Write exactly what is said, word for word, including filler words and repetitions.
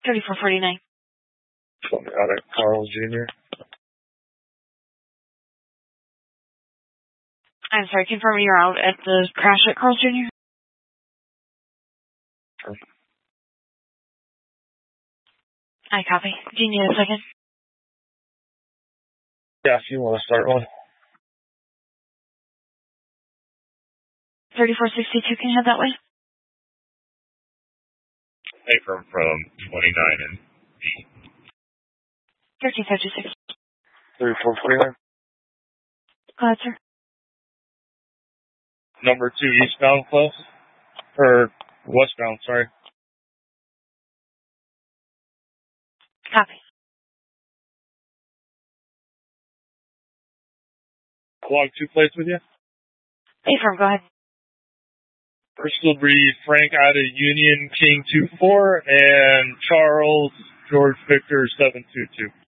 thirty-four forty-nine. Got it. Carl Junior I'm sorry, confirming you're out at the crash at Carl Junior Sure. I copy. Do you need a second? Yeah, if you want to start one. thirty-four sixty-two, can you head that way? Hey, from, from twenty-nine and B. thirteen fifty-six. thirty-four forty-nine. Go ahead, sir. Number two eastbound close? Or westbound, sorry. Copy. Log two plates with you? Hey, firm, go ahead. First will be Frank out of Union King two four and Charles George Victor seven two two.